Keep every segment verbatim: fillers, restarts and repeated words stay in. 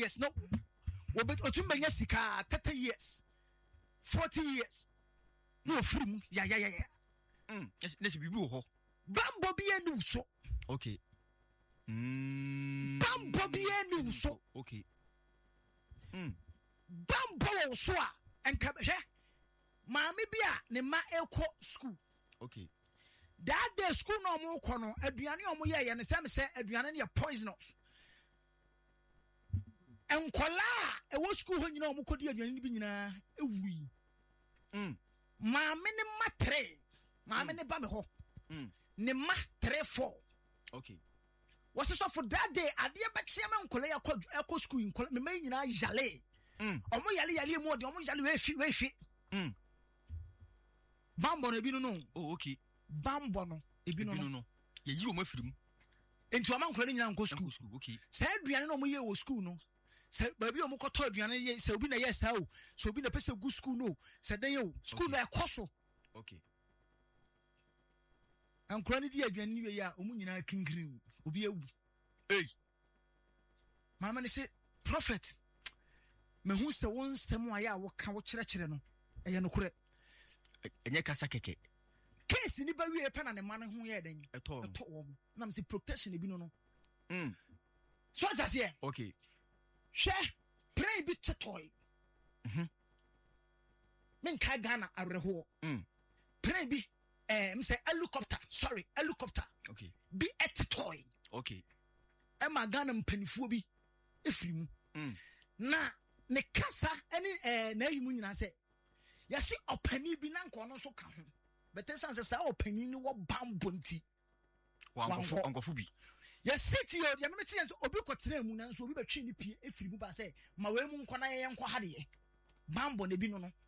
years no obe otumbenya sika thirty years forty years no free ya ya ya ya mm let's be wo ho bambo bi enu so okay mm bambo bi enu so okay mm bambo so a enka hwe maami bi a ne ma ekọ school okay that day school no mo kọ no aduane o mo ye ye ne say me say aduane ne poisonous enkola e wo school ho nyina o mo kodi aduane bi nyina ewui mm maami ne ma three maami ne ba me ho mm ne ma three four okay was so for that day ade ba chiama enkola ya kọ ekọ school enkola me ma nyina yale mm o mo yale yale mo de o mo yale we fi we fi mm bambo no ebi no no oh okay bambo no ebi no no ye yi o ma firim enti o ma nkola nyina nko school school okay say aduane no mo ye wo school no say baby o mo koto aduane ye say obi na ye say o so obi na pese go school no say den ye school no ekoso okay nkola ni di aduane ni we ya o mu nyina kinkiri obi ewu eh mama ne say prophet me hu se won sem aye a wo ka wo kire kire no eye no kure enye kasa keke case ni ba wie pe na ne man ho ye den eto eto wo na me say protection ebi no no mm so that's here okay she pray bi toy mhm men ka Ghana areho mm pray bi eh me say helicopter sorry helicopter okay bi toy okay e ma Ghana mpanifuo bi efrimu mm na ne kasa ene eh na yimu nyina say yesi opani bi na nko no so ka ho better sense say opani ni wo bambo nti wankofo wankofo bi yesi ti yo ya me tie obi kotena mu na nso obi betwi ni pie efrimu ba say ma we mu nko na ye nko ha de bambo ne bi no no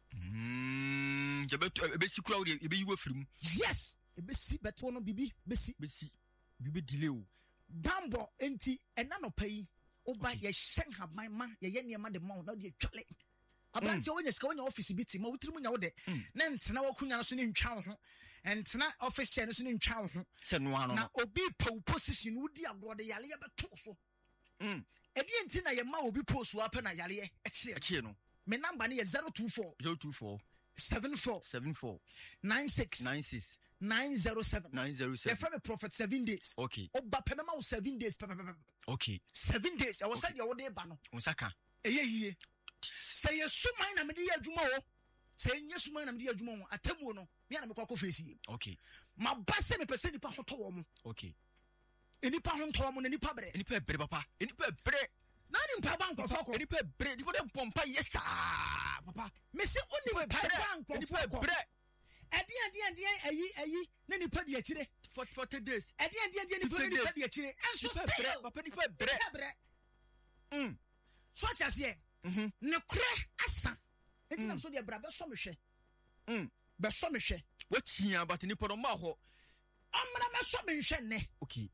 mm je betu ebesi kura wo de ebeyi wo firim yes ebesi beto no bibi besi besi bibi delay o bambo enti ena no pai oba ye hyen haban ma ye ye niam de ma na de twale abanti o nyesika wonya office biti ma wutiri mu nya wo de na ntena wakunya no so ne ntwa wo ho entena office chair no so ne ntwa wo ho se no ano na obi po position wudi agro de yale ye beto so mm edi enti na ye ma obi post wa pa na yale ye eche eche no me number ne ye zero two four zero two four seven four seven four nine six nine six nine zero seven nine zero seven the friend prophet seven days okay oba pemema wo seven days pe pe pe okay seven days I was said your day ba no unsaka eye yiye say yesuman na me de adwuma wo say yesuman na me de adwuma wo atamu no me na me kwakọ face okay ma ba se me pese nipa hoto wo mo okay enipa hoto wo mo na nipa bre enipa bre papa enipa bre na ni mpa ba nkofo ko enipa bre di for dem pompa yesa papa me se oni mpa ba nkofo ko bre edi edi edi ayi ayi na nipa di akire forty days edi edi edi nipa di nipa di akire enso still papa nipa bre bre mm so atiase mhm ne kure asa enti na so de bra be so me hwe mm be so me hwe watia but nipa no ma ho amra me so me hwe ne okay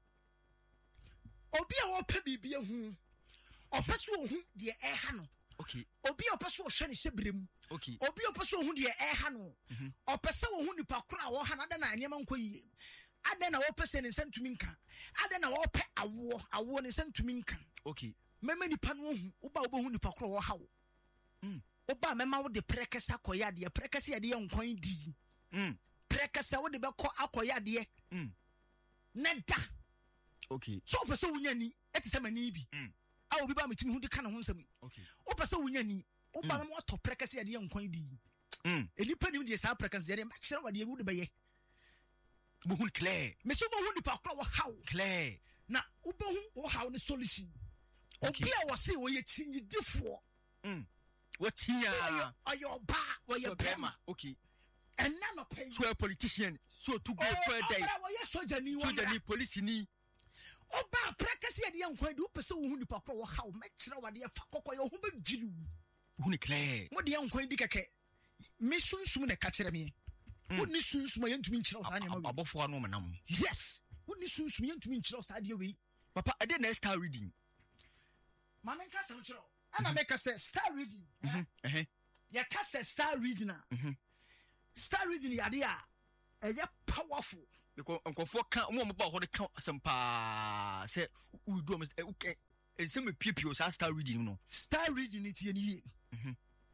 obi a wo pa bibia hu opeso hu de e ha no okay obi a opeso hwe ne sebrem okay obi a opeso hu de e ha no opese wo hu nipa kora wo ha na da na anyema nkoyi ada na wo pese ne sentumi nka ada na wo pe awo awo ne sentumi nka okay mema nipa no hu oba obo hu nipa kora wo ha wo mm oba mema wo de prekesa koya de prekesa ya de nkwan di mm prekesa wo de be ko akoya de mm na da okay so opese wo nyani eti se mani bi mm a obi ba metumi hu de kana ho nsam okay opese wo nyani oba mema wo to prekesa ya de nkwan di mm enipa nim de sa prekasa ya de ma kire wa de wo de be ye bo hu clear me so bo hu nipa kora wo haw clear na obo hu wo haw ne solution obi a wo se wo ye chinyidifo mm watia ayo ba wo ye pema okay and none of pay so a politician so to go for day wo ye soja ni wo soja ni police ni oba prakasi ya de yankwan de opese wo hu nipa kora wo haw me kire wa de fa kokko ye ho ba jiri hu ni clear mo de yankwan di keke me sunsum na ka kire me wo ni sunsum ye ntumi nkire wo sa ne ma abofo anu menam yes wo ni sunsum ye ntumi nkire wo sa de we papa ade na start reading mama nka sam kire ana make say start reading mhm eh ya ka say start reading a mhm start reading ya de a e powerful because nkofo kan mo mo ba ho de kan asempa say we do am ensem piepio sa star reading no star reading it ye ni mhm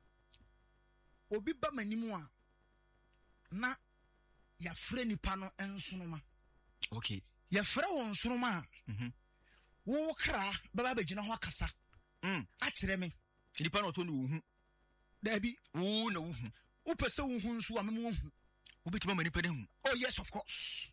obi ba manimu a na ya frɛ nipa no ensonoma okay ya frɛ won nsonoma mhm wo kra baba begina ho akasa mm a kyerɛ me nipa no to no hu da bi wo na wo hu wo pese wo hu nso a me mo hu wo betima mani pa ne hu oh yes of course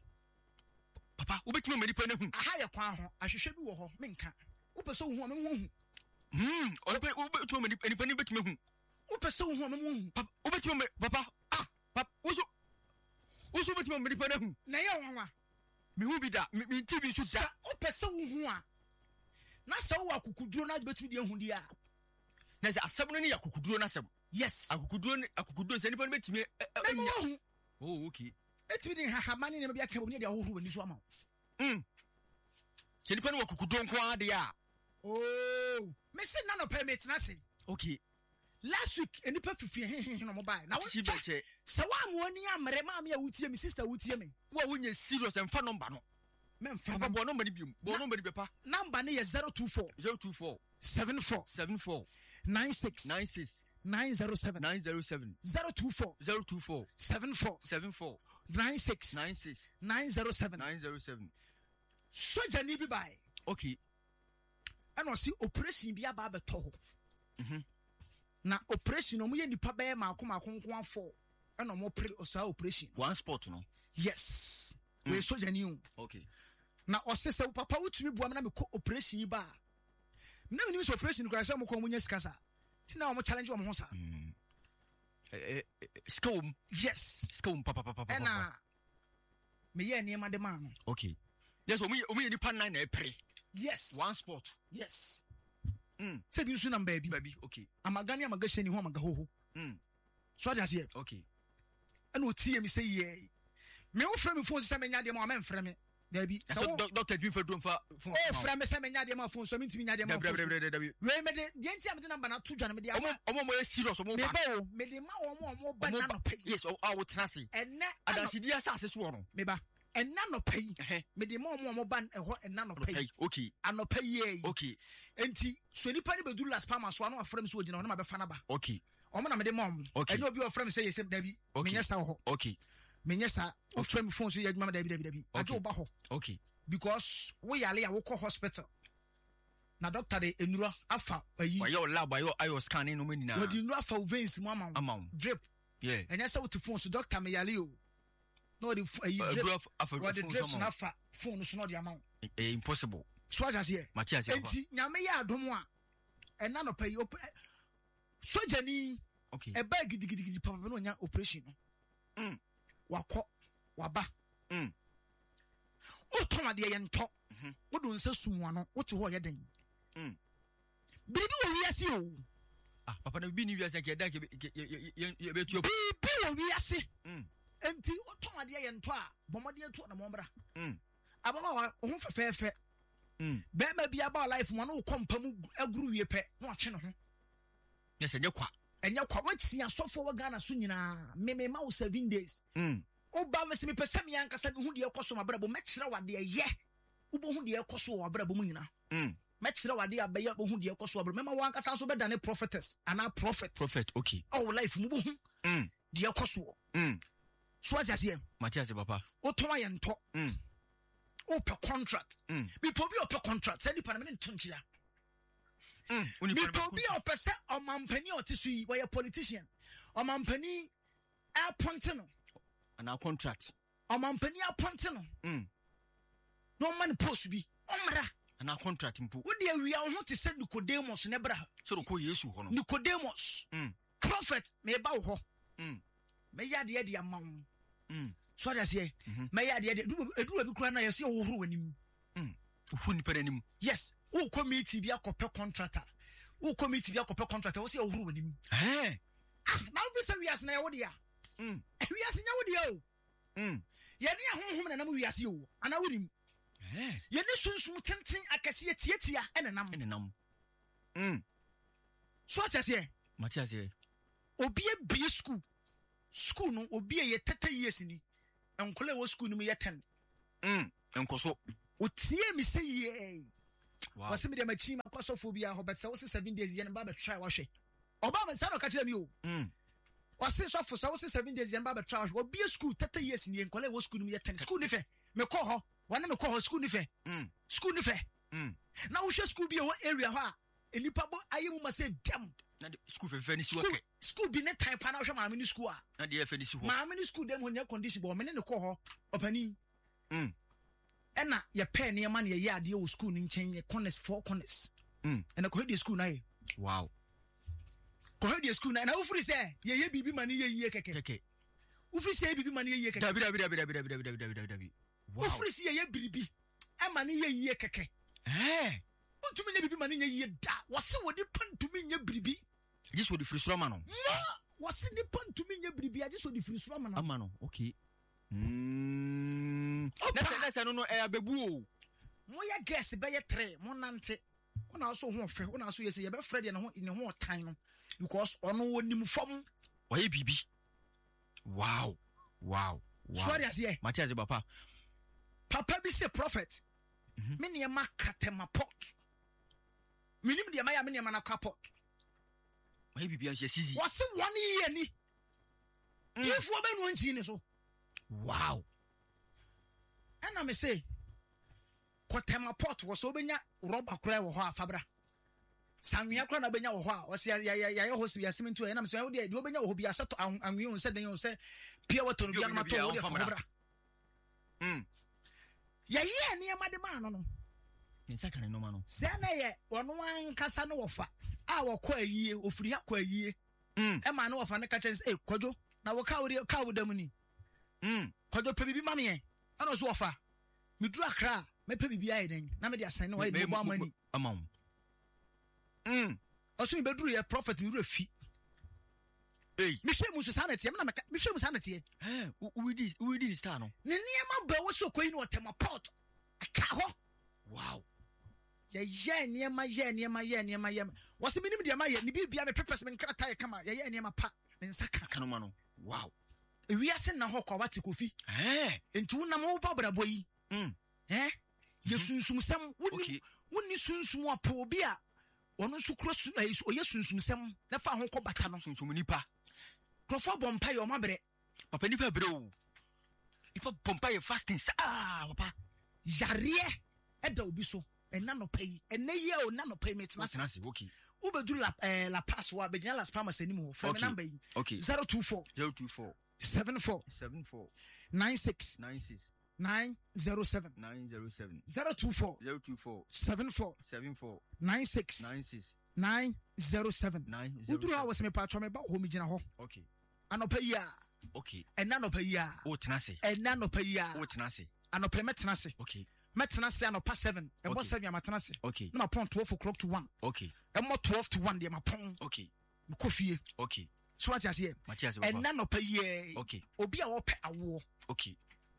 papa wo betima mani pa ne hu aha ye kwa ho ahwehwɛ bi wo ho menka wo pese wo hu a me mo hu mm o be wo betima mani pa ne betima hu wo pese wo hu a me mo hu papa wo betima papa ah papa wo so wo so betima mani pa ne hu na ye wanwa me hu bi da me T V so da wo pese wo hu a na se wo akukuduro na betumi de hu dia na se asem no ne yakukuduro na asem yes akukuduro ne akukuduro se nipa no betimi anya oh okay etimi de hahamane ne bia ka bo ne de ahohoro wani so ama mm se nipa no akukuduro nko ade a oh me se na no permit na se okay last week enipa fifi hehehe no mobile na wo che se wa amoni amre ma me awutie me sister wutie me wo wonya serious emfa number no me mfa papa bo number ni biom bo number ni bepa number ne ye zero two four zero two four seven four seven four nine six nine six nine zero seven nine zero seven zero two four zero two four seven four seven four nine six nine six nine zero seven nine zero seven soja ni bi bai okay and o si operation bi aba beto ho mhm na operation no mo ye nipa be ma akoma akonko afọ and o mo pre osa operation one spot no yes mm. we soja ni o okay na o se se papa wutumi bua me na me ko operation yi ba na me ni so operation kura se mo ko mo nya skasa tina o mo challenge o mo ho sa mm. eh eh skom yes skom papa papa papa na me ye niema de ma no okay yes o mo o mo ye nipa nine na e pre yes one spot yes mm se bi su na baby baby okay amagani amagasheni ho amagahoho mm so just here okay and o tie me say ye me wo frɛ me phone se me nya de ma me mfrɛ me dabi so doctor bi fa do mfa phone oh frɛ me se me nya de ma phone so me ntumi nya de ma phone we me de de ntia me de number na to dwane me de omo omo mo serious omo ba me ba me de ma omo omo ba na no pay yes o a wo tenase enne adansi dia asase so no me ba enna no pay me de ma omo omo ba eho enna no pay okay anopa ye okay enti so nipa ne bedu last palm so ano afrɛ me so ogina ho na ma be fa na ba okay omo na me de ma omo enye obi ofrɛ me say yesem dabi me nya sa ho okay me nya sa ofrɛ me phone so ye adwuma dabi dabi dabi ajo ba ho okay because we yale ya wo ko hospital na doctor de enura afa ayi wa yo lab ayo ayo scanning no menina we di enura afa veins mu ama ama drip yeah enya say with phone so doctor me yale o no the ayi drip we the drips na afa phone so no the amount eh impossible so just here Matthias enti nyame ya adom a ena no pay soja ni okay e bag gidigidi papa no nya operation no mm wakọ waba mm o toma de ye nto wo do nsa sumwa no wo te ho ye den mm bibi wo wiase o ah papa na bibi ni wiase ke da ke ye betu bibi wo wiase mm enti o toma de ye nto a bomode etu na mombra mm ababa wa ho fefefe mm be ma bia ba life mo no kompa mu aguru wie pe na o che no ho yes enye kwa enye kwa wachi asofo wa Ghana so nyina meme ma wo seven days mm oba me se me pese me yankasa me hu de ekoso ma brabo me kire wade ye ubo hu de ekoso wa brabo mu nyina mm me kire wade abaya bo hu de ekoso wa brabo me ma wankasa so be dane prophetess ana prophet prophet okay oh life mu bo hu mm de ekoso mm so as here Matthias papa o to ma ye nto mm o pe contract mm me po bi o pe contract say di pa na me ntontia mm me po bi o pe se o mampani o ti so yi we politician o mampani appoint no ana contract omampani appoint no mm no man post bi omra ana contract mpo wo de awia ho te se Nicodemus ne bra so ko Yesu ho no Nicodemus mm prophet me ba wo ho mm me ya de de amam mm so da se me ya de de eduru bi kura na yesi wo huru wanim mm fu ni pere nim yes wo committee bi akopɛ contractor wo committee bi akopɛ contractor wo se wo huru wanim eh ah na wo se wiase na ye wo de ya mm wiase nya wo de ya o mm ye ne ahonhom na nam wiase o ana wonim eh ye ne sunsum tenten akase tietia ene nam ene nam mm so atase Matthias eh obi e bi school school no obi e ye thirty years ni enkola wo school no mu ye ten mm enkoso o tie mi say ye wase me de machi ma kwasofo bia ho bet se wo seven days ye ne ba be try wa hwe oba me sa no ka kire mi o mm wase sofo sa wo seven days ye ne ba be try wa hwe obi school thirty years ni enkwale wo school ni ye ten school ni fe me ko ho wane me ko ho school ni fe mm school ni fe mm na wo hwe school bia ho area ho a enipa bo ayemu ma se dem na school fe fe ni si wo school school bi ne time pa na hwe ma me ni school a na de fe ni si ho ma me ni school dem ho nya condition bo me ne ko ho opani mm ena ye pen ne ma ne ye ade wo school ni nchen ye corners four corners mm ena ko hedi school na ye wow ko hedi school na na wo free say ye ye bibi ma ne ye yie keke keke wo free say bibi ma ne ye yie keke dabi dabi dabi dabi dabi dabi dabi dabi dabi wo free say ye ye biribi e ma ne ye yie keke eh untumi nya bibi ma ne ye yie da wo se wo di pantumi nya biribi this wo di free sro ma no no wo se di pantumi nya biribi age so di free sro ma no ama no okay mm nese nese no no e abebu o mo ya guess be ye three mo nante wona also ho fe wona also yesi ye be frɛ de ne ho ne ho tan no because ono wonim fam oye bibi wow wow wow sorry asie Matias papa papa bi say prophet me ne ma katema pot minim de ma ya me ne ma na kapot oye bibi an sizi wose one year ni if wo be no nchi ni so wow ana me say katema pot wo so benya rubber kura wo ho afabra sanwia kura na benya wo ho a wo se ya ya ya ho se biasem ntu e na me say wo de wo benya wo ho biaseto anwe on se den on se pia wato no bia na to wo de afabra mm ya ye ne ma de ma no no nsa kan no ma no se na ye wono ankasa no wofa a wo kwa ayie ofiri akwa ayie mm e ma no wofa ne ka chance e kwadwo na wo ka wo ka wo dam ni mm kwadwo pe bibi ma me e ana so wofa me dura kra me pe bibi aye den na me de asan ne wo e bo amani amam mm oso me beduru ye prophet me dura fi hey me hwe mu so sanete me na me hwe mu sanete eh we di we di star no ne niam ba wo so koyi no tema pot aka ho wow ye ye niam ye niam ye niam ye wo se minim de ma ye ni bibia me pepes me nkrata ye kama ye ye niam pa me nsaka kan ma no wow ewiase na ho kwa wate kofi eh enti wonam wo babrabo yi mm eh ye sunsum sam woni woni sunsum apo obi a ono nso kuro su oye sunsum sam na fa ho kobata no sunsum nipa krofo bompa ye o mabre papa nipa bre o ifa bompa ye fasting ah papa yare eda obi so ena no pay ena ye o na no pay metina na se okay u beduru la eh, la pass wa begina la spam asanim ho from number yi okay zero two four zero two four seven four seven four nine six nine six nine zero seven nine zero seven zero two four zero two four seven four seven four nine six nine six nine zero seven nine zero uduru ha wose me pa me ba ho mi gina ho okay anopa yi a okay ena anopa yi a o tena se ena anopa yi a o tena se anopa metena se okay metena se anopa seven e mo seven amatena se okay na ma pon twelve o'clock to one okay e mo twelve to one de ma pon okay me kofie okay so what you say Matias ena anopa yi okay obi a wo pe awo okay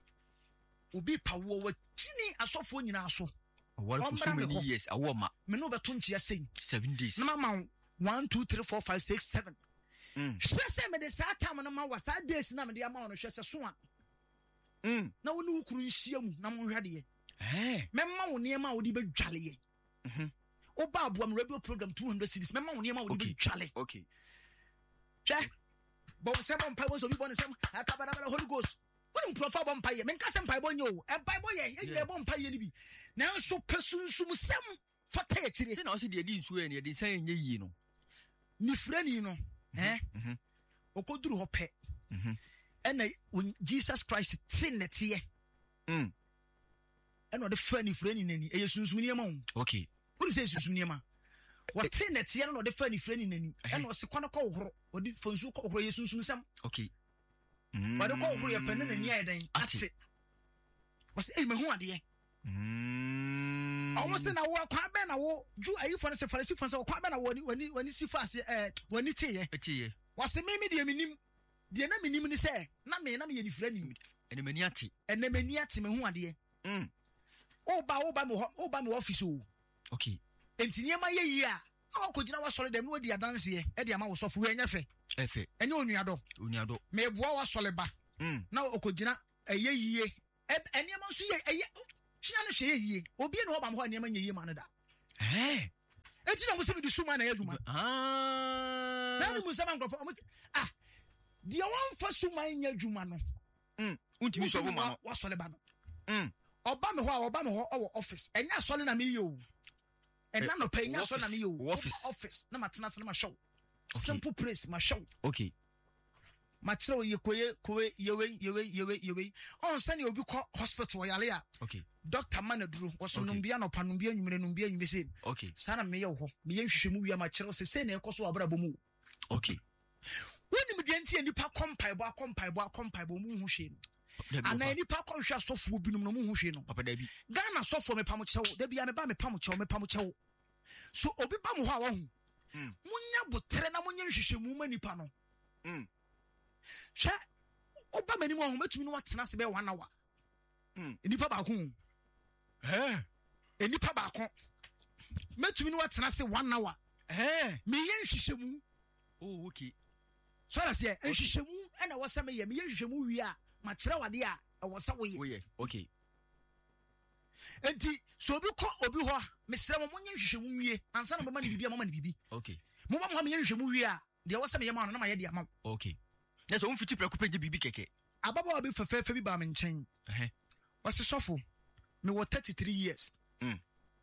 obi pa wo wa tini asofo nyina so what for so many years awo ma me no beto nchia sen seven days na ma one two three four five six seven mm hwe se me de sa time no ma wa sa days na me de ama no hwe se so a mm na wo ne ukuru nhia mu na mo hwe de eh me ma wo ne ma wo di bedwale ye mhm o ba abo am radio program two hundred cities me ma wo ne ma wo di bedwale okay hwe bo se mo mpa wo so bi bo ne se akabara bala holy ghost woni mprofa bo mpa ye me nka se mpa bo nye o e ba bo ye e ye bo mpa ye ni bi na nso pesunsum sem fata ye kire se na o se de di nsu e ne de san enye yi no ni frani no eh mhm okoduru ho pe mhm ena Jesus Christ tinete mm ena de frani frani nani e yesunsun niema o okay woni se yesunsun niema what tinete no de frani frani nani ena o se kwana ko horo odi fonsu ko horo yesunsun sam okay mm wade ko horo ye penne nani ayi dan ate was e mehu ade mm awo se na wo kwa be na wo ju ayi fo ne se farisi fo se kwa be na wo ni wani si fase eh wani tiye tiye was me me de minim de na minim ni se na me na me ye ni frani ene mani ate ene mani ate mehu ade mm o ba o ba me o ba me office o okay enti niema ye yi a na okogina wa sole dem no di adanse e e de ama wo sofo we nya fe efe enye onuado onuado me boa wa sole ba mm na okogina eye yiye eniema nso ye eye tia no hwe ye yiye obi na o ba me ho eniema nye yiye ma no da Eh. Enti na mo se me di suma na yadwuma. Ah. Na ni mo se man grofo mo se ah dia wan fa suma nya adwuma no. Mm. Untimi so boma no. Wa sole ba no. Mm. Oba me ho a oba me ho o office. Enya sole na me yo. Ena no pe nya sole na me yo. Office. Office na matena se na ma show. Simple praise ma show. Okay. Ma kire ye koye koye yewe yewe yewe yewe. On send obi ko hospital yale a. Okay. Doctor manaduru was no bia no panumbia nwumre no bia nwume se. Okay. Sana me ye ho. Me ye hwehwemu wi ma kire se se na ekoso abrabo mu. Okay. Woni me de nipa kompai bo akompai bo akompai bo mu hu hwe no. Ana nipa ko hwe asofo binum no mu hu hwe no. Papa David. Ghana sofo me pam kyewo. Da bia me ba me pam kyewo me pam kyewo. So obi ba mu ho a wo hu. Mm. Munya botere na munya hwehwemu ma nipa no. Mm. Hwe oba mani mu ho matumi no watena se be one hour. Mm. Nipa ba ko. Eh. Nipa ba ko. Matumi no watena se one hour. Eh. Me ye hwehwemu. Oh, okay. So that's here. Hwehwemu e na wo se me ye me ye hwehwemu wi a ma kire wade a e wo sa wo ye. Oh yeah. Okay. Enti so obi ko obi ho me sere mo monye hwehwemu wie ansa na mama ni bibia mama ni bibi. Okay. Mo ba mo me hwehwemu wie a de wo se me ye ma no na ma ye de ama. Okay. Na so unfiti preko page bibi keke. Ababa obi fefefe bi ba me nchen. Eh. Wase sofo me wo thirty-three years. Mm.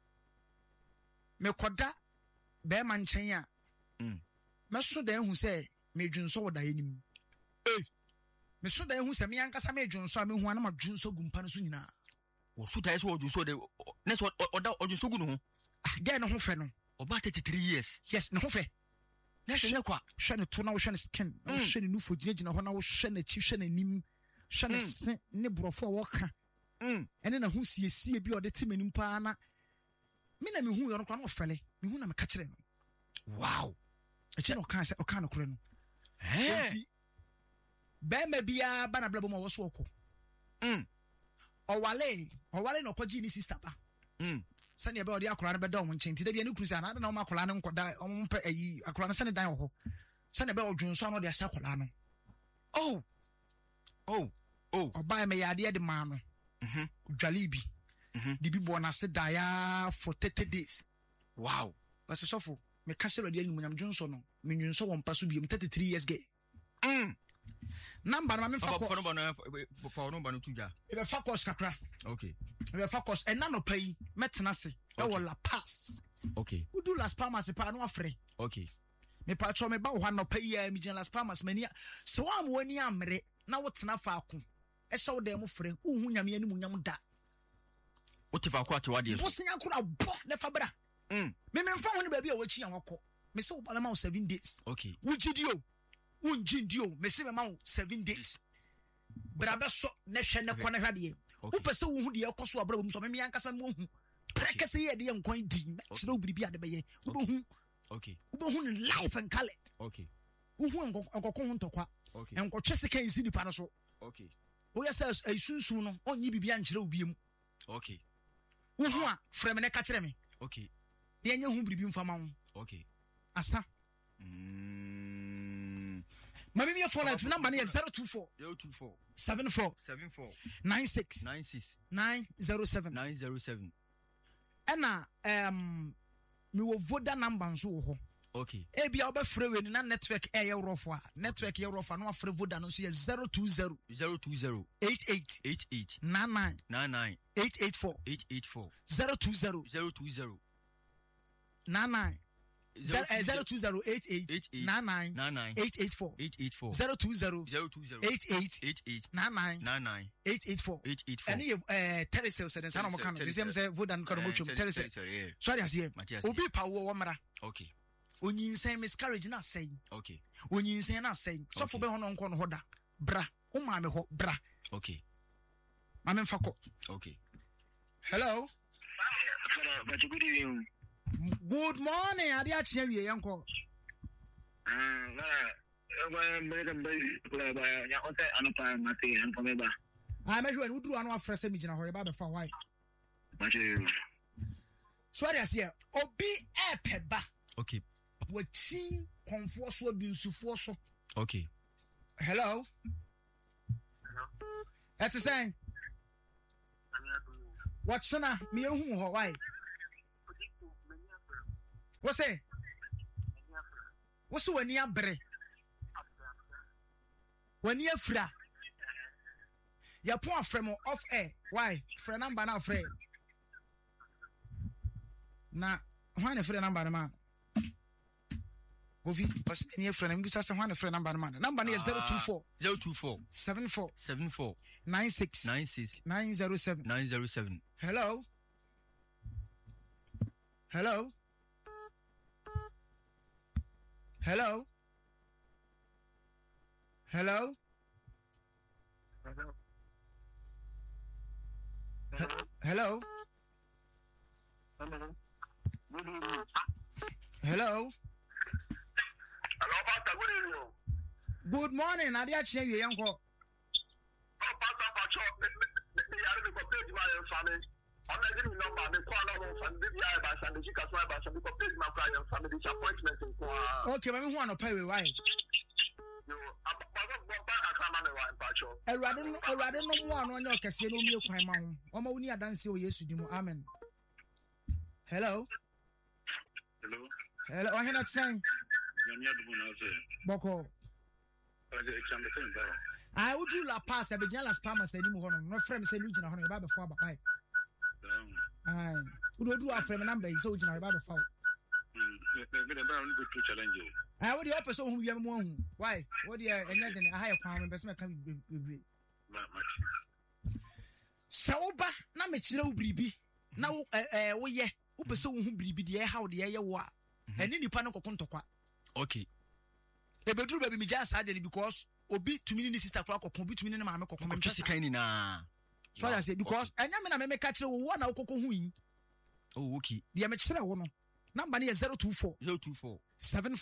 Me koda be ma nchen a. Mm. Me so da ehu se me dwunso wo da enim. Eh. Me so da ehu se me yankasa me dwunso a me hu ana ma dwunso gumpa no so nyina. Wo so dai so wo so de na so oda odwunso gu no ho. Ah, ge no ho fe no. Oba thirty-three years. Yes, no ho fe. Na se ne kwa. Hwe ne to na wo hwe ne skin. Na wo hwe ne nufo gyina ho na wo hwe ne chi hwe ne nim. Hwe ne se ne brofo a wo ka. Mm. Ene na ho siesie bi o de timanim pa na. Me na me hu yo no kwa na ofele. Me hu na me ka kire no. Wow. E che no kan se o kan no kure no. Eh. Enti be ma bia ba na blabo ma wo so okọ. Mm. Owale, owale no kwaji ni sister ba. Mm. Sane be odi akora na be da wo nchen ti da bia ne kuru sa na na wo akora na nkoda o mpa ayi akora na sane dan ho. Sane be odwunso no de ahya akora no. Oh. Oh. Oh. Oba me yade de ma no. Mhm. Dwale bi. Mhm. Di bi bo na se da ya for thirty days. Wow. Wase sofo me ka se rade anyum nyam dwunso no. Me nwunso wo mpa so bi thirty-three years gay. Mm. Number na me fa course. For no bano for no bano tuja. E be fa course kakra. Okay. E be fa course ena no pay metena se. E wo La Paz. Okay. Udu Las Palmas pa no afre. Okay. Me pa cho me ba wo no pay ya mi Las Palmas mania. So am wani amre na wo tena fa ako. E hye wo dem frɛ wo hu nyame animu nyam da. What if I quite what is? Wo senya kura bo ne fa bra. Mm. Me me mfa ho ne ba bi a wachi an wakɔ. Me se wo ba ma wo seven days. Okay. Wo gidio. Wo ngindio. Me se me ma wo seven days. Bra be so ne hwɛ ne kɔ ne hwade. Wo pese wo hu de yakɔ so abra bom so me me yankasa mo hu. Prekese ye de yankwan di. Na kyerɛ wo biribi ade bɛyɛ. Wo bo hu. Okay. Wo bo hu life and color. Okay. Wo hu nkɔkɔ ho ntɔkwa. Okay. Nkɔtwe se kan si nipa no so. Okay. Wo yɛ sɛ asunsun no onyi bibia nkyerɛ wo biem. Okay. Wo hu a frɛ me ne ka kyerɛ me. Okay. Ye nya hu biribi mfa ma wo. Okay. Asa. Mm. Mami me phone line number is zero two four zero two four seven four seven four nine six nine six nine zero seven. nine zero seven. Ena um me wo voda number nso wo ho. Okay. E bia obefrɛ we ni na network e ye rofo a network ye rofo no afrɛ voda no so ye zero two zero zero two zero eight eight eight eight nine nine nine nine eight eight four eight eight four zero two zero zero two zero nine nine zero two zero eight eight nine nine nine nine eight eight four eight eight four zero two zero zero two zero eight eight eight eight nine nine nine nine eight eight four eight eight four. Any eh terrestrial said and some kind of the same say voda no kind of much terrestrial. Sorry as here. Obi pa wo mara. Okay. Onyinsen miscarriage na say. Okay. Onyinsen na say. So for be ho no nko no hoda. Bra. O ma me ho bra. Okay. Ma me fako. Okay. Hello. But good evening. Good morning. Ade a chia wie yanko. Ah, na e ba me ba ba ya o te anopa mate an ko me ba. Ah, me hwe ni uduru anu afrɛ sɛ mi gyina hɔ e ba be fa why. But you. Sorry as here. Obi epe ba. Okay. Wachi konfo so abusufo so. Okay. Hello. Hello. That's the saying. What's na me hu ho why? What say? What's when you bre? When you fra? Your point from off air. Why? For number now, friend. Na, why a friend number man? Govi, was near friend, and we say one friend number man. Number is zero two four zero two four seven four seven four nine six nine six nine zero seven nine zero seven. Hello. Hello. Hello. Hello. Hello. Hello. Hello, Pastor. Good evening. Good morning. Adia Chie you yanko. Oh, Pastor, Pastor. Me are the complete my family. I'm not giving number. The corner of and the eye by Sunday. She can try by Sunday. Complete my client family disappointment in Kwa. Okay, me who no pay we why? You, I'm Pastor. Pastor, I come on one Pastor. Erade no erade no mo anu anya okese no mi ekwan ma ho. Omo woni adanse o Yesu di mu. Amen. Hello. Hello. Hello. What you saying? Boko. I would do la pass. I be jealous. Palmas any more. No friend say Luigi na hono. Baba before bye. Aye. We do our friend number. So Luigi na baba before. I would the opposite who you have one. Why? What do you anything a higher pound and best can be. Sauba na me chira obribi. Na wo eh wo ye. Wo pese wo hu bribi de how de ye wo a. Eni nipa no kokontokwa. Okay. Ebeduru baby me just had it because obi to me ni sister kura kokon obi to me ni maame kokon me Just kind na. So I say because enya me na me make kire wo na kokon hu yi. Oh, okay. De me kire wo no. Number ni zero two four zero two four seven